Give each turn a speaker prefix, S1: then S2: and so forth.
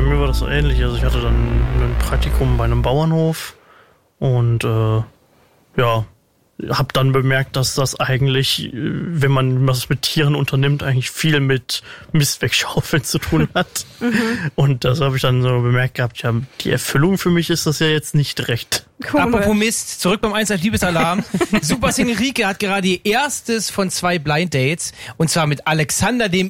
S1: mir war das so ähnlich. Also ich hatte dann ein Praktikum bei einem Bauernhof und habe dann bemerkt, dass das eigentlich, wenn man was mit Tieren unternimmt, eigentlich viel mit Mist wegschaufeln zu tun hat. Und das habe ich dann so bemerkt gehabt, ja, die Erfüllung für mich ist das ja jetzt nicht recht.
S2: Apropos Mist, zurück beim 1 Liebesalarm. Super Single Rike hat gerade ihr erstes von 2 Blind Dates und zwar mit Alexander dem